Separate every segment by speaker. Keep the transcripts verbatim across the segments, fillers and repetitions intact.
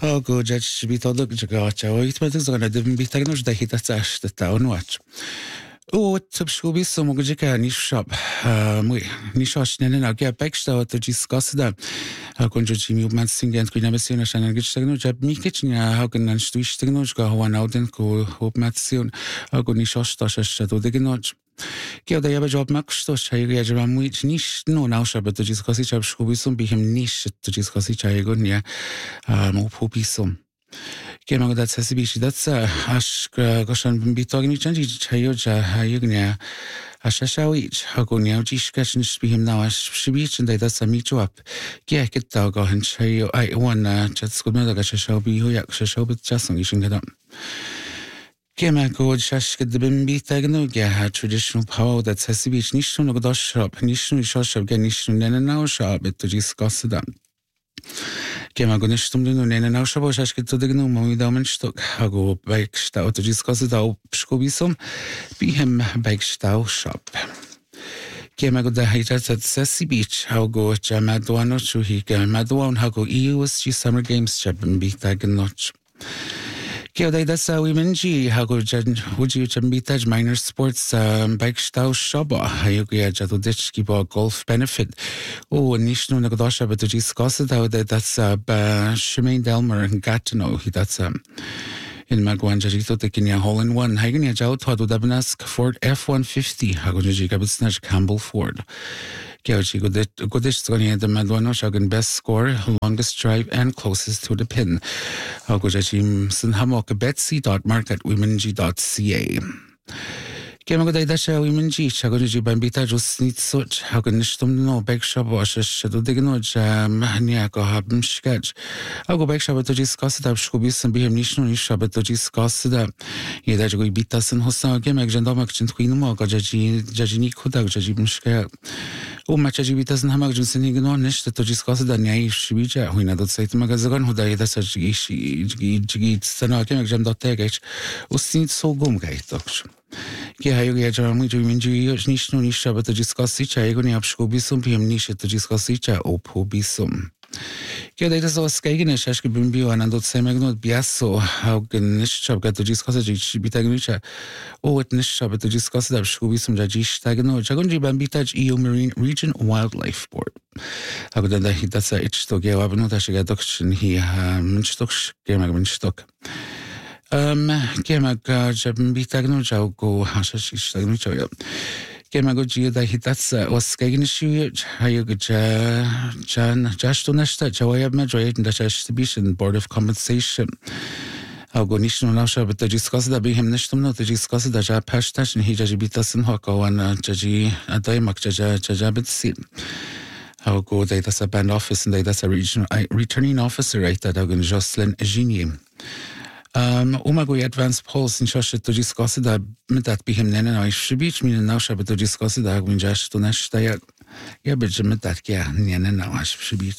Speaker 1: Oh, good. I should be told to go out. Oh, it's better than I didn't be taken as the hit at Ash the town watch. Oh, it's a school be some good can shop. Um, we Nishosh and I get back to discuss that. How can you Jimmy Mansing and Queen Amazon and get signal job me kitchen? How can I switch signals go one out and go hope Matson? How can Nishosh Tasha to the notch? Kia da jebe job max to shayri ajra muich nish no now shabe to discuss chab shubisum be him nish to discuss chayigo nia mo pobisum Kia mag dat sasi bishi that's ash goshan bitog ni changi chayo ja hayugnia ashashawich hagonia jishkash nish be him now ash shibich and that's a meet up Kia get dog and chayo I one chat school mother gashaw be who yak shashaw bit jasong ishin gadam Kema good shash get the bimbi tagno ga traditional power that says beach nishun of the shop, nishun shop get nishun and now shop it to discuss them. Kema go nishtum no and now shop shash get to the no mo down stock. I go bike stau to discuss it out scobisum be him bike stau shop. Kema go the height at Sassy Beach, how go Jamaduano to he Maduan, how go E U S G Summer Games chap and be tagging notch. Kia da dasa women G hago jan wuji chambitaj minor sports um, bike stau shaba hayugia jadu ditchki ba golf benefit oh nishnu nagadosha but to discuss it how that that's uh Shemaine Delmer and Gatineau he that's um in Magwan Jajito taking a hole in one hagin ya jaw to dabnask Ford F one fifty hago ji kabitsnaj Campbell Ford Gauchi Godish Sony the Madwana Shagan best score, longest drive and closest to the pin. Hagojachim Sinhamok Betsy dot market womenG dot ca. Kemagoday Dasha women G, Shagoji Bambita just needs such Haganistum no back shop wash shadow dignoj Maniaco Habim sketch. I'll go back shop to discuss it up Shubis and be a nation shop to discuss it up. Yet I go beat us and Hosa game Gendomak and Queen Moga Jaji Jajini Kudak Jajim Skate. Oh, much as it doesn't have much in on niche to discuss the naive Shibija, when I don't say to Magazagan who died as a Gishi Gigit Sanaka Jam dot Tegage, who seemed so gum gate. Kia Hayuga Jarami to Minji, Nishno Nisha, but to discuss each agony of Shubisum, P M Nisha to discuss each o Pobisum. Kia data so skagen a shashka bimbio and not same magnot biaso, how can Nishab get to discuss a Bitagnicha, oh, at Nishab to discuss that Shubisum Jajish Tagno, Jagonji Bambitaj E U Marine Region Wildlife Board. How could that he that's a itch to give up another Shigadoction he Minstock, Gamag Um, Kemag Jabitagno Jago Hashish Tagnicho. Kemagoji that he that's was skating issue. Hayuga Jan Jastonesta, Jawaya Madrid and the Distribution Board of Compensation. I'll go Nishno Nasha, but to discuss that be him Nishtum not to discuss that Jab Pashtash and he Jajibitas and Hoko and Jaji Adaimak Jajabit Sit. I'll go they that's a band office and they that's a regional returning officer right that I'm going Jocelyn Genie. Um, Umago advanced polls in Shosha to discuss that that be him then and I should be mean now shall to discuss that when Josh to Nash Dayak. Yeah, but Jim that yeah, Nian now I should be.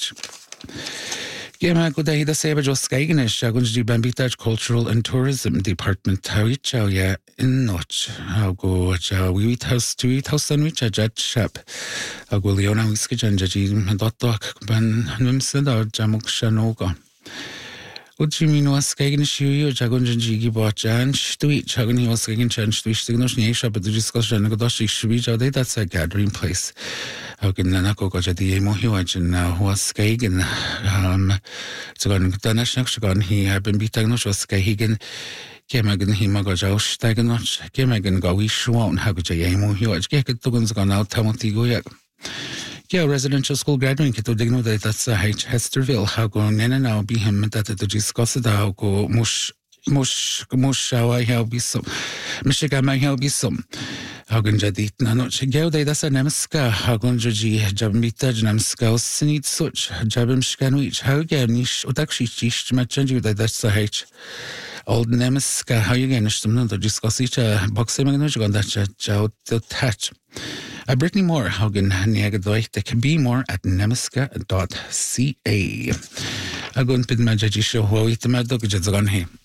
Speaker 1: Yeah, good day. The Saber just Skaganish, Shagunji Bambita Cultural and Tourism Department, Tawichow, yeah, in Notch. I'll go, we eat house to eat house and which a judge shop. I'll go Leona Whiskey and Jajim, dot doc, Ban Nimsed or Jamuk Shanoga. What you mean was skating shoe, Jagunji Bojan, Stuit, Chaguni was skating chance to Stignosh Nisha, but the discussion Godoshi Shubija, that's a gathering place. How can Nanako Gojadi Mohiwaj and now was skating? Um, so on the national Shagon, he had been beaten, was skating. Kemagan Himagojo, Staganoch, Kemagan Gawish won't have a Mohiwaj, get it to gone out Tamati Goyak. Yeah, residential school graduate to digno that that's a H Hesterville. How go Nana now be him that to discuss it. How go mush mush mush how I help be some Michigan my help be some. How can Jadit Nano Chigao de that's a Nemska. How can Joji Jabmita Namska Sinit such Jabim Scanwich. How again nish Otakshi Chish Machanju that that's a H. Old Nemska, how you get them to discuss each boxing on that jout the touch. A Brittany Moore, Haugen Niagadoy, there can be more at nemiska dot ca. A good pid majaji show, who eat the mad dog,